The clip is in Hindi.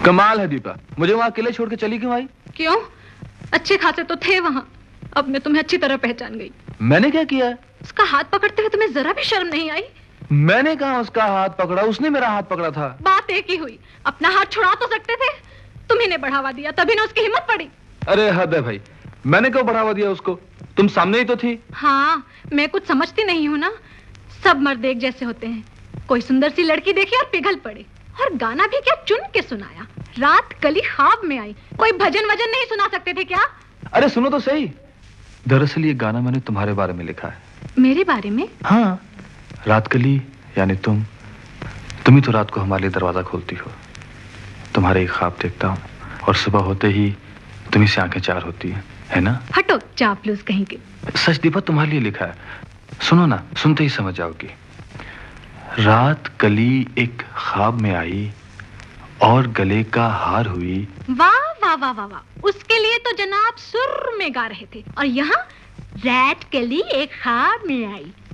कमाल है दीपा, मुझे वहाँ अकेले छोड़ के चली क्यों आई? क्यों? अच्छे खासे तो थे वहाँ। अब मैं तुम्हें अच्छी तरह पहचान गई। मैंने क्या किया? उसका हाथ पकड़ते हुए तुम्हें जरा भी शर्म नहीं आई? मैंने कहा उसका हाथ पकड़ा, उसने मेरा हाथ पकड़ा था। बात एक ही हुई। अपना हाथ छुड़ा तो सकते थे। तुम्ही ने बढ़ावा दिया, तभी ना उसकी हिम्मत पड़ी। अरे हद है भाई, मैंने क्यों बढ़ावा दिया उसको? तुम सामने ही तो थी। हाँ, मैं कुछ समझती नहीं हूँ ना। सब मर्द एक जैसे होते हैं। कोई सुंदर सी लड़की देखी और पिघल पड़े। और गाना भी क्या चुन के सुनाया। रात कली ख्वाब में आई। कोई भजन वजन नहीं सुना सकते थे क्या? अरे सुनो तो सही, दरअसल ये गाना मैंने तुम्हारे बारे में लिखा है। मेरे बारे में? हाँ, रात कली यानी तुम ही तो रात को हमारे लिए दरवाजा खोलती हो। तुम्हारे ही ख्वाब देखता हूँ और सुबह होते ही तुम्ही से आंखें चार होती है ना? हटो चापलूस कहीं के। सच दीपा, तुम्हारे लिए लिखा है। सुनो ना, सुनते ही समझ जाओगी। रात कली एक ख्वाब में आई और गले का हार हुई। वाह वाह वाह वाह वाह, उसके लिए तो जनाब सुर में गा रहे थे और यहाँ रात कली एक ख्वाब में आई।